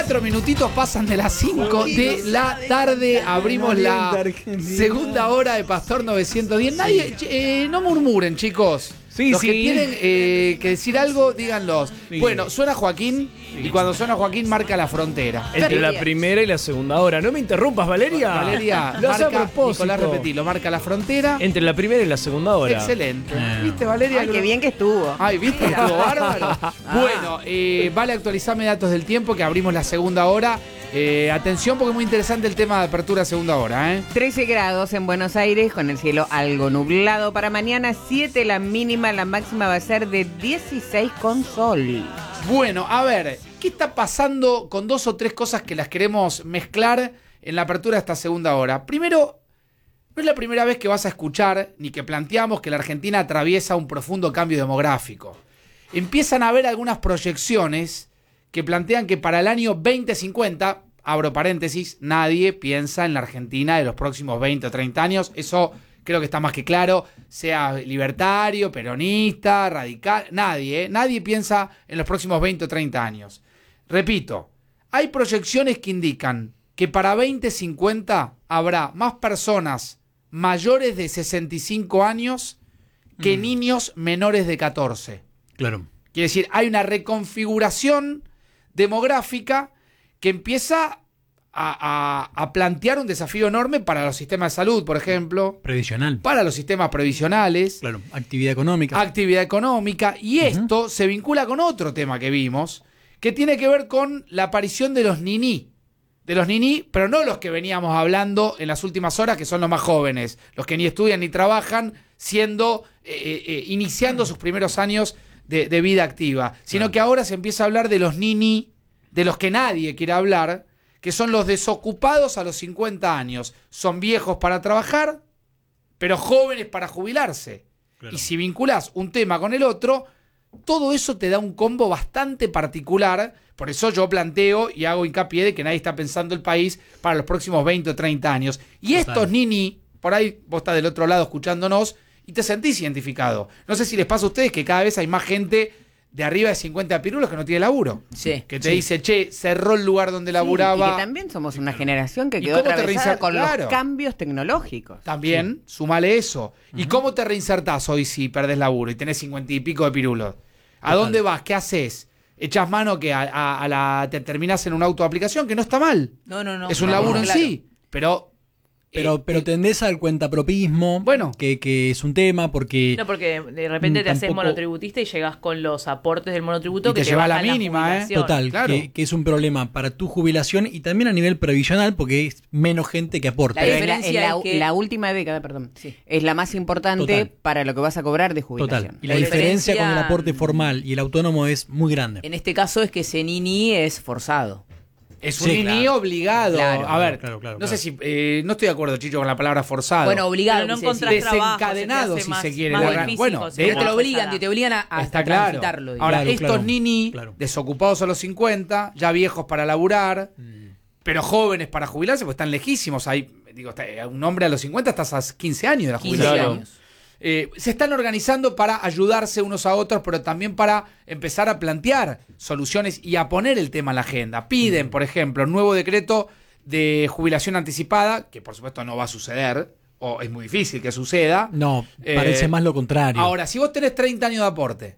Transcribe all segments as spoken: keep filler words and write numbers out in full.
Cuatro minutitos pasan de las cinco de la tarde. Abrimos la segunda hora de Pastor novecientos diez. Nadie, eh, no murmuren, chicos. Sí, Los sí. que tienen eh, que decir algo, díganlos. Sí. Bueno, suena Joaquín y cuando suena Joaquín marca la frontera. Entre la primera y la segunda hora. No me interrumpas, Valeria. Valeria, Lo hace a marca, propósito. Nicolás, repetí, lo marca la frontera. Entre la primera y la segunda hora. Excelente. Eh. ¿Viste, Valeria? Ay, qué bien que estuvo. Ay, ¿viste? Estuvo bárbaro. Bueno, eh, vale actualizarme datos del tiempo que abrimos la segunda hora. Eh, atención porque es muy interesante el tema de apertura segunda hora, ¿eh? trece grados en Buenos Aires, con el cielo algo nublado para mañana. siete la mínima, la máxima va a ser de dieciséis con sol. Bueno, a ver, ¿qué está pasando con dos o tres cosas que las queremos mezclar en la apertura de esta segunda hora? Primero, no es la primera vez que vas a escuchar ni que planteamos que la Argentina atraviesa un profundo cambio demográfico. Empiezan a haber algunas proyecciones que plantean que para el año veinte cincuenta, abro paréntesis, nadie piensa en la Argentina de los próximos veinte o treinta años. Eso creo que está más que claro, sea libertario, peronista, radical, nadie, ¿eh? Nadie piensa en los próximos veinte o treinta años. Repito, hay proyecciones que indican que para veinte cincuenta habrá más personas mayores de sesenta y cinco años que mm. niños menores de catorce. Claro. Quiere decir, hay una reconfiguración demográfica que empieza a, a, a plantear un desafío enorme para los sistemas de salud, por ejemplo. Previsional. Para los sistemas previsionales. Claro, actividad económica. Actividad económica. Y uh-huh. esto se vincula con otro tema que vimos, que tiene que ver con la aparición de los niní. De los niní, pero no los que veníamos hablando en las últimas horas, que son los más jóvenes. Los que ni estudian ni trabajan, siendo, eh, eh, iniciando sus primeros años de, de vida activa. Sino claro. que ahora se empieza a hablar de los niní, de los que nadie quiere hablar, que son los desocupados a los cincuenta años. Son viejos para trabajar, pero jóvenes para jubilarse. Claro. Y si vinculás un tema con el otro, todo eso te da un combo bastante particular. Por eso yo planteo y hago hincapié de que nadie está pensando el país para los próximos veinte o treinta años. Y Total. Estos niní, por ahí vos estás del otro lado escuchándonos y te sentís identificado. No sé si les pasa a ustedes que cada vez hay más gente de arriba de cincuenta pirulos que no tiene laburo. Sí. Que te sí. dice, che, cerró el lugar donde laburaba. Sí, y que también somos una generación que quedó atravesada con claro. los cambios tecnológicos. También, sí. sumale eso. Uh-huh. ¿Y cómo te reinsertás hoy si perdés laburo y tenés cincuenta y pico de pirulos? ¿A Total. Dónde vas? ¿Qué haces? ¿Echás mano que a, a, a la te terminás en una autoaplicación? Que no está mal. No, no, no. Es un no, laburo no, en claro. sí, pero... Pero, eh, pero tendés al cuentapropismo, bueno, que, que es un tema, porque... No, porque de repente te haces monotributista y llegas con los aportes del monotributo y que te, te lleva la bajan mínima, la ¿eh? Total, claro. que, que es un problema para tu jubilación y también a nivel previsional, porque es menos gente que aporta. La Pero diferencia en la, en la, es que... la última década, perdón, sí. es la más importante Total. para lo que vas a cobrar de jubilación. Total. Y la, La diferencia, diferencia con el aporte formal y el autónomo es muy grande. En este caso es que ese niní es forzado. Es un sí, niní claro. obligado. Claro, a ver, claro, claro, no claro. sé si... Eh, no estoy de acuerdo, Chicho, con la palabra forzado. Bueno, obligado. Pero no quise decir. encontrás trabajo, Desencadenado, se te hace si más- se quiere. más la- difícil bueno, conseguir de Pero te lo más obligan, pesada. te obligan a, a Está claro. transitarlo. digamos. Ahora, Claro, estos claro, niní, claro. desocupados a los cincuenta, ya viejos para laburar, Mm. pero jóvenes para jubilarse, pues están lejísimos. Hay, digo, está- un hombre a los cincuenta estás a quince años de la quince jubilación. años. Eh, se están organizando para ayudarse unos a otros, pero también para empezar a plantear soluciones y a poner el tema en la agenda. Piden, por ejemplo, un nuevo decreto de jubilación anticipada, que por supuesto no va a suceder, o es muy difícil que suceda. No, Eh, parece más lo contrario. Ahora, si vos tenés treinta años de aporte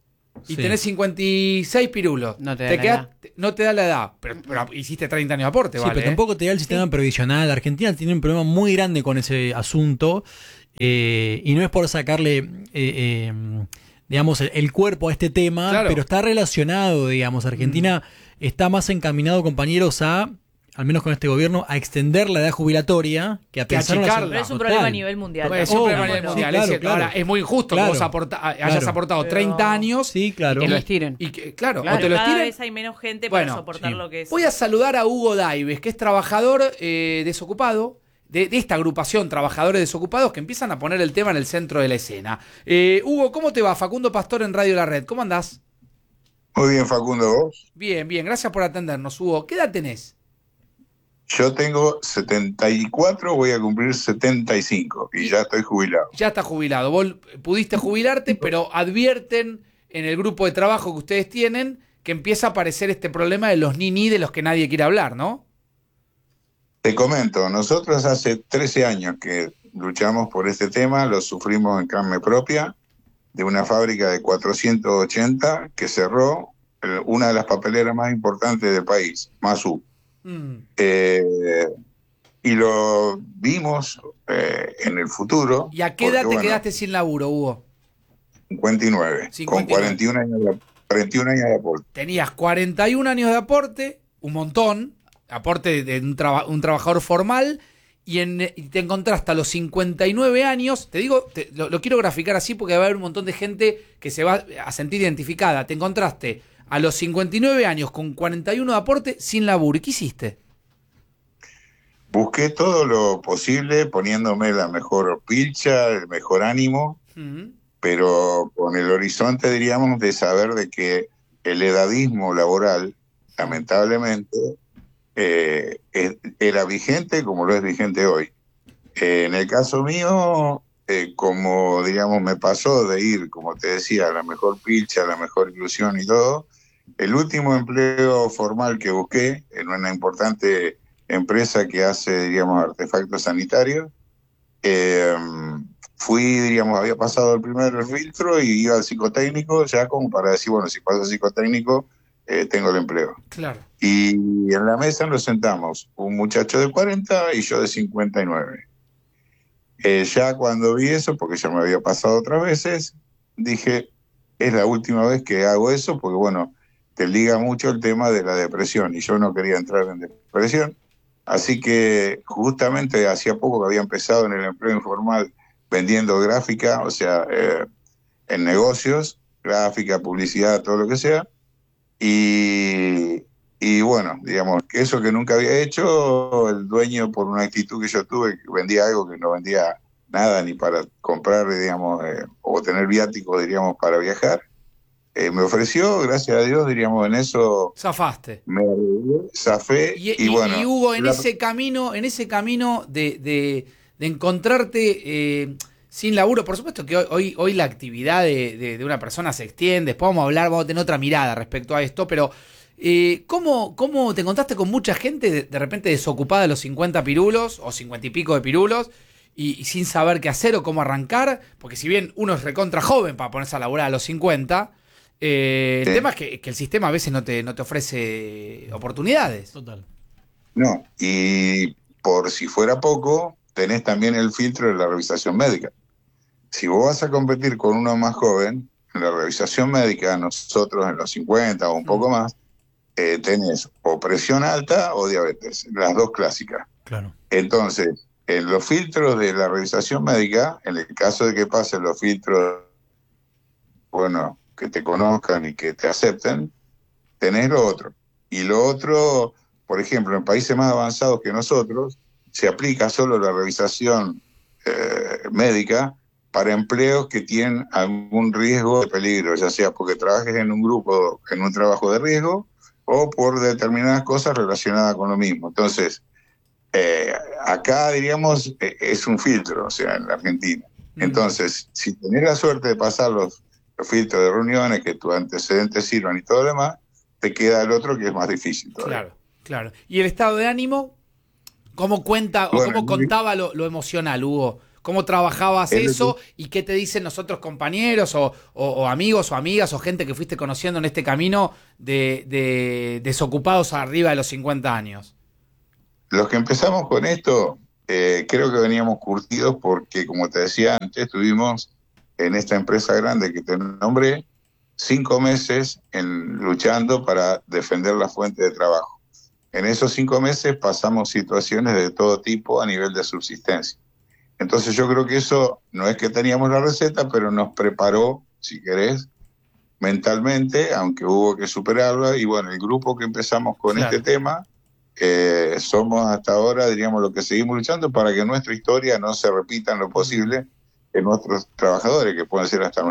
y Sí. tenés cincuenta y seis pirulos, No te da la quedás- edad. te- no te da la edad, pero, pero hiciste treinta años de aporte, Sí, ¿vale? pero tampoco te da el sistema previsional. Argentina tiene un problema muy grande con ese asunto eh, y no es por sacarle, eh, eh, digamos, el, el cuerpo a este tema, Claro. pero está relacionado, digamos. Argentina mm. está más encaminado, compañeros, a, al menos con este gobierno, a extender la edad jubilatoria que a Que pensar en la- achicarla. Pero es un Total. problema a nivel mundial. Pues es Oh, un problema a nivel sí, mundial. claro, es cierto. claro. Ahora, es muy injusto Claro. que vos aporta- hayas Claro. aportado Pero- treinta años Sí, claro. Que lo estiren. y que, claro, Claro, o te lo Cada estiren. vez hay menos gente Bueno, para soportar sí. lo que es. Voy a saludar a Hugo Daives, que es trabajador eh, desocupado, de, de esta agrupación Trabajadores Desocupados, que empiezan a poner el tema en el centro de la escena. Eh, Hugo, ¿cómo te va? Facundo Pastor en Radio La Red. ¿Cómo andás? Muy bien, Facundo, ¿vos? Bien, bien. Gracias por atendernos, Hugo. ¿Qué edad tenés? Yo tengo setenta y cuatro, voy a cumplir setenta y cinco y ya estoy jubilado. Ya estás jubilado. Vos pudiste jubilarte, pero advierten en el grupo de trabajo que ustedes tienen que empieza a aparecer este problema de los ni-ni de los que nadie quiere hablar, ¿no? Te comento, nosotros hace trece años que luchamos por este tema, lo sufrimos en carne propia, de una fábrica de cuatrocientos ochenta que cerró, eh, una de las papeleras más importantes del país, Masu. Mm. Eh, y lo vimos eh, en el futuro. ¿Y a qué edad te bueno, quedaste sin laburo, Hugo? cincuenta y nueve, con cuarenta y un años de, cuarenta y un años de aporte. Tenías cuarenta y un años de aporte, un montón, aporte de un, traba, un trabajador formal, y, en, y te encontraste a los cincuenta y nueve años, te digo, te, lo, lo quiero graficar así porque va a haber un montón de gente que se va a sentir identificada. Te encontraste a los cincuenta y nueve años con cuarenta y uno de aporte sin laburo. ¿Y qué hiciste? Busqué todo lo posible poniéndome la mejor pilcha, el mejor ánimo, uh-huh. pero con el horizonte, diríamos, de saber de que el edadismo laboral, lamentablemente, eh, era vigente como lo es vigente hoy. Eh, en el caso mío, eh, como, digamos, me pasó de ir, como te decía, a la mejor pilcha, a la mejor ilusión y todo, el último empleo formal que busqué en una importante empresa que hace, digamos, artefactos sanitarios, eh, fui, diríamos, había pasado el primer filtro y iba al psicotécnico ya como para decir, bueno, si paso al psicotécnico, eh, tengo el empleo. Claro. Y en la mesa nos sentamos, un muchacho de cuarenta y yo de cincuenta y nueve. Eh, ya cuando vi eso, porque ya me había pasado otras veces, dije, es la última vez que hago eso, porque bueno, te liga mucho el tema de la depresión, y yo no quería entrar en depresión. Así que justamente hacía poco que había empezado en el empleo informal vendiendo gráfica, o sea, eh, en negocios, gráfica, publicidad, todo lo que sea. Y, y bueno, digamos, que eso que nunca había hecho, el dueño, por una actitud que yo tuve, vendía algo que no vendía nada ni para comprar, digamos, eh, o tener viático, diríamos, para viajar. Eh, me ofreció, gracias a Dios, diríamos, en eso... Zafaste. Me zafé y, y, y bueno... Y Hugo, en la... ese camino, en ese camino de, de, de encontrarte eh, sin laburo, por supuesto que hoy, hoy la actividad de, de, de una persona se extiende, después vamos a hablar, vamos a tener otra mirada respecto a esto, pero eh, ¿cómo, ¿cómo te encontraste con mucha gente de, de repente desocupada de los cincuenta pirulos, o cincuenta y pico de pirulos, y, y sin saber qué hacer o cómo arrancar? Porque si bien uno es recontra joven para ponerse a laburar a los cincuenta... Eh, el sí. tema es que, que el sistema a veces no te, no te ofrece oportunidades. Total. No, y por si fuera poco, tenés también el filtro de la revisación médica. Si vos vas a competir con uno más joven, en la revisación médica, nosotros en los cincuenta o un mm. poco más, eh, tenés o presión alta o diabetes, las dos clásicas. Claro. Entonces, en los filtros de la revisación médica, en el caso de que pasen los filtros, bueno, que te conozcan y que te acepten, tenés lo otro. Y lo otro, por ejemplo, en países más avanzados que nosotros, se aplica solo la revisación eh, médica para empleos que tienen algún riesgo de peligro, ya sea porque trabajes en un grupo, en un trabajo de riesgo, o por determinadas cosas relacionadas con lo mismo. Entonces, eh, acá, diríamos, eh, es un filtro, o sea, en la Argentina. Entonces, si tenés la suerte de pasar los los filtros de reuniones, que tus antecedentes sirvan y todo lo demás, te queda el otro que es más difícil todavía. Claro, claro. ¿Y el estado de ánimo? ¿Cómo cuenta bueno, o cómo contaba lo, lo emocional, Hugo? ¿Cómo trabajabas eso? ¿Y qué te dicen los otros compañeros o, o, o amigos o amigas o gente que fuiste conociendo en este camino de, de desocupados arriba de los cincuenta años? Los que empezamos con esto, eh, creo que veníamos curtidos porque, como te decía antes, tuvimos en esta empresa grande que te nombré, cinco meses en, luchando para defender la fuente de trabajo. En esos cinco meses pasamos situaciones de todo tipo a nivel de subsistencia. Entonces yo creo que eso no es que teníamos la receta, pero nos preparó, si querés, mentalmente, aunque hubo que superarla. Y bueno, el grupo que empezamos con claro. este tema, eh, somos hasta ahora, diríamos, lo que seguimos luchando para que nuestra historia no se repita en lo posible en nuestros trabajadores, que pueden ser hasta